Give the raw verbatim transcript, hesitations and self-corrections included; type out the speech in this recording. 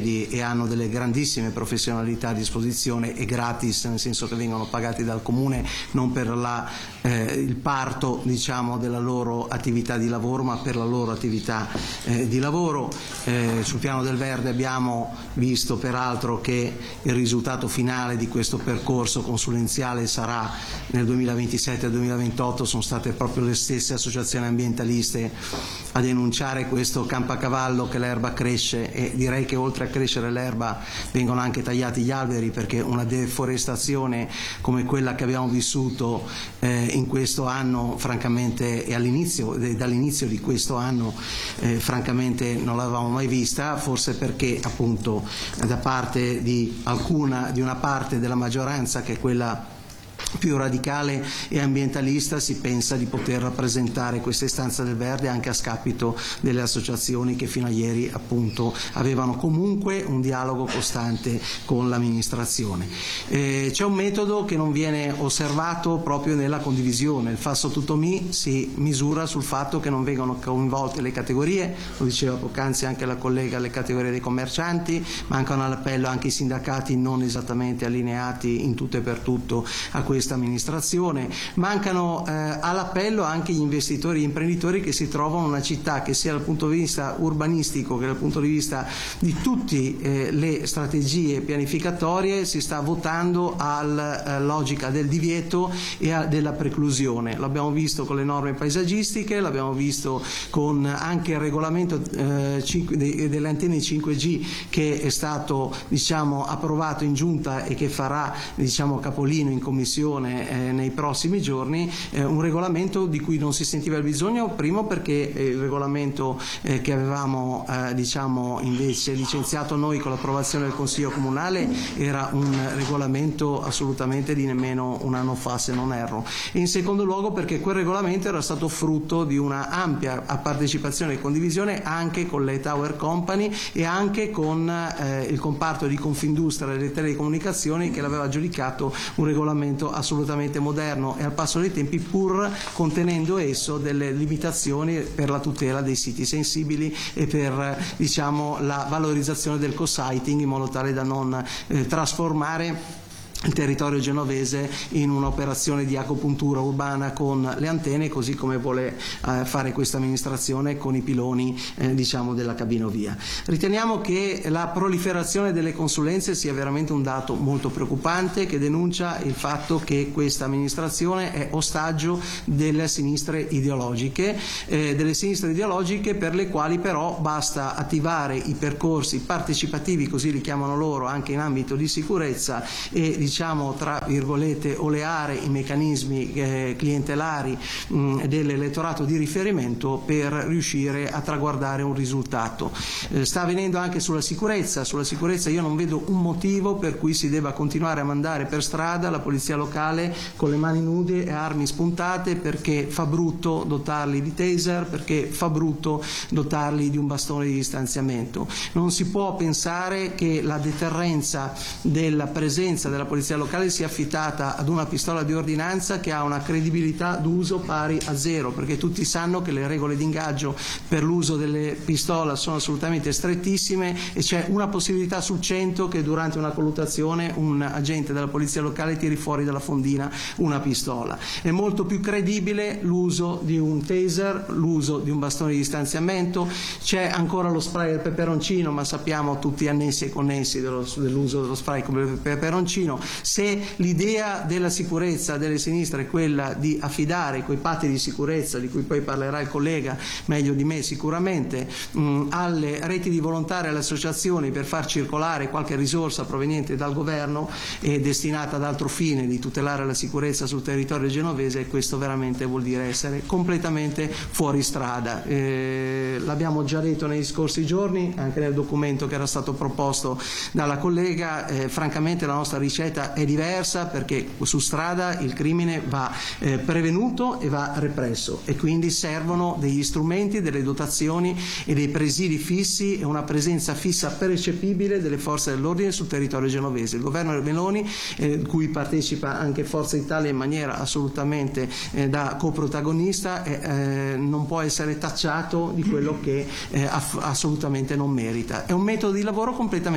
piedi e hanno delle grandissime professionalità a disposizione e gratis, nel senso che vengono pagati dal comune non per la, eh, il parto, diciamo, della loro attività di lavoro, ma per la loro attività eh, di lavoro. Eh, sul piano del verde abbiamo visto peraltro che il risultato finale di questo percorso consulenziale sarà nel duemilaventisette e duemilaventotto. Sono state proprio le stesse associazioni ambientaliste a denunciare questo campacavallo, che l'erba cresce, e direi che oltre a crescere l'erba vengono anche tagliati gli alberi, perché una deforestazione come quella che abbiamo vissuto eh, in questo anno, francamente, e all'inizio, dall'inizio di questo anno, eh, francamente non l'avevamo mai vista, forse perché appunto da parte di alcuna, di una parte della maggioranza, che è quella più radicale e ambientalista, si pensa di poter rappresentare questa istanza del verde anche a scapito delle associazioni che fino a ieri appunto avevano comunque un dialogo costante con l'amministrazione. Eh, c'è un metodo che non viene osservato proprio nella condivisione. Il Fasso Tutto Mi si misura sul fatto che non vengono coinvolte le categorie, lo diceva poc'anzi anche la collega, le categorie dei commercianti, mancano all'appello anche i sindacati non esattamente allineati in tutto e per tutto a questa amministrazione, mancano eh, all'appello anche gli investitori e gli imprenditori che si trovano in una città che, sia dal punto di vista urbanistico che dal punto di vista di tutte eh, le strategie pianificatorie, si sta votando alla eh, logica del divieto e a, della preclusione. L'abbiamo visto con le norme paesaggistiche, l'abbiamo visto con anche il regolamento eh, cinque, de, delle antenne cinque G che è stato, diciamo, approvato in giunta e che farà, diciamo, capolino in commissione eh, nei prossimi giorni, eh, un regolamento di cui non si sentiva il bisogno, primo perché eh, il regolamento eh, che avevamo eh, diciamo invece licenziato noi con l'approvazione del Consiglio Comunale era un regolamento assolutamente di nemmeno un anno fa, se non erro, e in secondo luogo perché quel regolamento era stato frutto di una ampia partecipazione e condivisione anche con le Tower Company e anche con eh, il comparto di Confindustria delle telecomunicazioni, che l'aveva giudicato un regolamento assolutamente moderno e al passo dei tempi, pur contenendo esso delle limitazioni per la tutela dei siti sensibili e per, diciamo, la valorizzazione del co-siting, in modo tale da non eh, trasformare il territorio genovese in un'operazione di agopuntura urbana con le antenne, così come vuole eh, fare questa amministrazione con i piloni eh, diciamo della cabinovia. Riteniamo che la proliferazione delle consulenze sia veramente un dato molto preoccupante, che denuncia il fatto che questa amministrazione è ostaggio delle sinistre ideologiche, eh, delle sinistre ideologiche per le quali però basta attivare i percorsi partecipativi, così li chiamano loro, anche in ambito di sicurezza, e diciamo tra virgolette oleare i meccanismi eh, clientelari mh, dell'elettorato di riferimento per riuscire a traguardare un risultato. Eh, sta avvenendo anche sulla sicurezza. Sulla sicurezza io non vedo un motivo per cui si debba continuare a mandare per strada la polizia locale con le mani nude e armi spuntate, perché fa brutto dotarli di taser, perché fa brutto dotarli di un bastone di distanziamento. Non si può pensare che la deterrenza della presenza della polizia locale sia affittata ad una pistola di ordinanza che ha una credibilità d'uso pari a zero, perché tutti sanno che le regole di ingaggio per l'uso delle pistole sono assolutamente strettissime e c'è una possibilità su cento che durante una colluttazione un agente della polizia locale tiri fuori dalla fondina una pistola. È molto più credibile l'uso di un taser, l'uso di un bastone di distanziamento. C'è ancora lo spray del peperoncino, ma sappiamo tutti annessi e connessi dello, dell'uso dello spray come peperoncino. Se l'idea della sicurezza delle sinistre è quella di affidare quei patti di sicurezza, di cui poi parlerà il collega meglio di me sicuramente, mh, alle reti di volontari, alle associazioni, per far circolare qualche risorsa proveniente dal governo e destinata ad altro fine, di tutelare la sicurezza sul territorio genovese, questo veramente vuol dire essere completamente fuori strada. Eh, l'abbiamo già detto negli scorsi giorni, anche nel documento che era stato proposto dalla collega, eh, francamente la nostra ricetta è diversa, perché su strada il crimine va eh, prevenuto e va represso, e quindi servono degli strumenti, delle dotazioni e dei presidi fissi e una presenza fissa percepibile delle forze dell'ordine sul territorio genovese. Il governo Meloni, eh, cui partecipa anche Forza Italia in maniera assolutamente eh, da coprotagonista, eh, non può essere tacciato di quello che eh, aff- assolutamente non merita. È un metodo di lavoro completamente